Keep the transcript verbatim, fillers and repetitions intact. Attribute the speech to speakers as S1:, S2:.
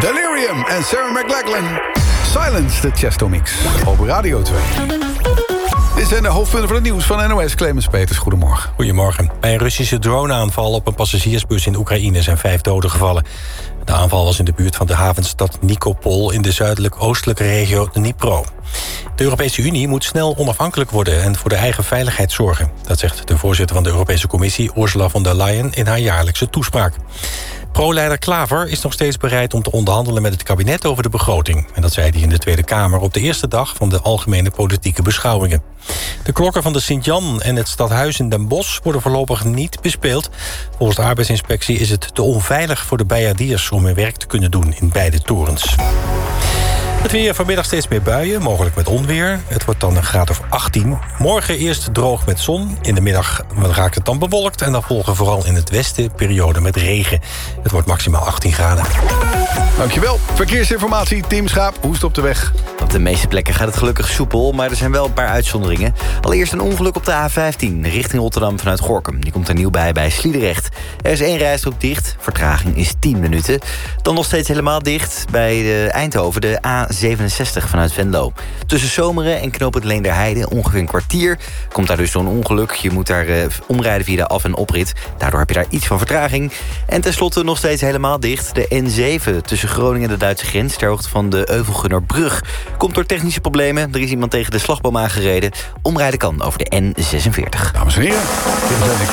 S1: Delirium en Sarah McLachlan. Silence, de Chesto Mix op Radio twee. Dit zijn de hoofdpunten van het nieuws van N O S. Clemens Peters, goedemorgen.
S2: Goedemorgen. Bij een Russische droneaanval op een passagiersbus in Oekraïne zijn vijf doden gevallen. De aanval was in de buurt van de havenstad Nikopol in de zuidelijk-oostelijke regio Dnipro. De Europese Unie moet snel onafhankelijk worden en voor de eigen veiligheid zorgen. Dat zegt de voorzitter van de Europese Commissie, Ursula von der Leyen, in haar jaarlijkse toespraak. Pro-leider Klaver is nog steeds bereid om te onderhandelen met het kabinet over de begroting. En dat zei hij in de Tweede Kamer op de eerste dag van de algemene politieke beschouwingen. De klokken van de Sint-Jan en het stadhuis in Den Bosch worden voorlopig niet bespeeld. Volgens de arbeidsinspectie is het te onveilig voor de bijaardiers om hun werk te kunnen doen in beide torens. Het weer, vanmiddag steeds meer buien, mogelijk met onweer. Het wordt dan een graad of achttien. Morgen eerst droog met zon. In de middag raakt het dan bewolkt. En dan volgen vooral in het westen perioden met regen. Het wordt maximaal achttien graden.
S1: Dankjewel. Verkeersinformatie, Tim Schaap. Hoe is het op de weg?
S3: Op de meeste plekken gaat het gelukkig soepel, maar er zijn wel een paar uitzonderingen. Allereerst een ongeluk op de A vijftien, richting Rotterdam vanuit Gorinchem. Die komt er nieuw bij bij Sliedrecht. Er is één rijstrook dicht, vertraging is tien minuten. Dan nog steeds helemaal dicht bij de Eindhoven, de A zevenenzestig vanuit Venlo. Tussen Zomeren en Knoop het Leenderheide ongeveer een kwartier. Komt daar dus zo'n ongeluk. Je moet daar uh, omrijden via de af- en oprit. Daardoor heb je daar iets van vertraging. En tenslotte nog steeds helemaal dicht. De N zeven tussen Groningen en de Duitse grens, ter hoogte van de Euvelgunnerbrug. Komt door technische problemen. Er is iemand tegen de slagboom aangereden. Omrijden kan over de N zesenveertig.
S1: Dames en heren, dit is